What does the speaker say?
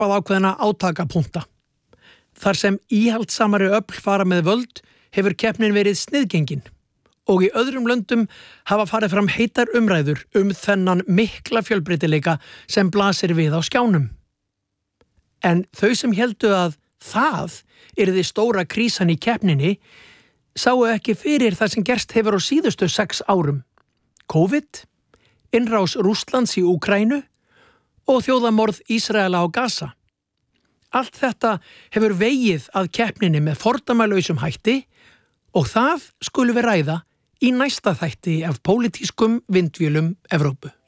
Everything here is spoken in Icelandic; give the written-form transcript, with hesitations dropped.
markað ákveðna átakapunkta. Þar sem íhaldsamari öfl fara með völd hefur keppnin verið sniðgengin og í öðrum löndum hafa farið fram heitar umræður þennan mikla fjölbreytileika sem blasir við á skjánum. En þau sem héldu að það yrði stóra krísan í keppninni sáu ekki fyrir það sem gerst hefur á síðustu 6 árum. COVID, innrás Rússlands í Úkraínu og þjóðamorð Ísraela á Gaza. Allt þetta hefur vegið að keppninni með fordæmalausum hætti og það skulum við ræða í næsta þætti af pólitískum vindvélum Evrópu.